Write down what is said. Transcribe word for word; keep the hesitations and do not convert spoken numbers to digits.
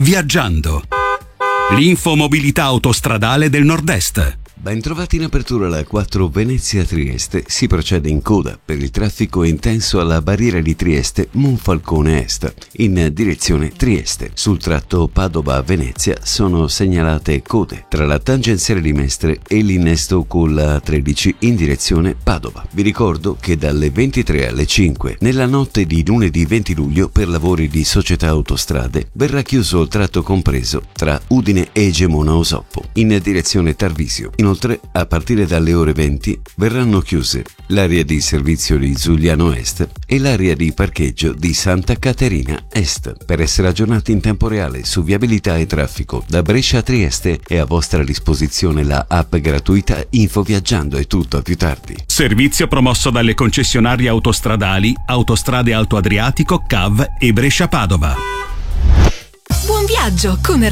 viaggiando. L'infomobilità autostradale del Nord-Est. Bentrovati in apertura la quattro Venezia-Trieste. Si procede in coda per il traffico intenso alla barriera di Trieste Monfalcone Est in direzione Trieste. Sul tratto Padova-Venezia sono segnalate code tra la tangenziale di Mestre e l'innesto con la tredici in direzione Padova. Vi ricordo che dalle ventitré alle cinque nella notte di lunedì venti luglio per lavori di Società Autostrade verrà chiuso il tratto compreso tra Udine e Gemona Osoppo in direzione Tarvisio. Inoltre, a partire dalle ore venti verranno chiuse l'area di servizio di Giuliano Est e l'area di parcheggio di Santa Caterina Est. Per essere aggiornati in tempo reale su viabilità e traffico, da Brescia a Trieste è a vostra disposizione la app gratuita Info Viaggiando. È tutto, a più tardi. Servizio promosso dalle concessionarie autostradali Autostrade Alto Adriatico, C A V e Brescia Padova. Buon viaggio con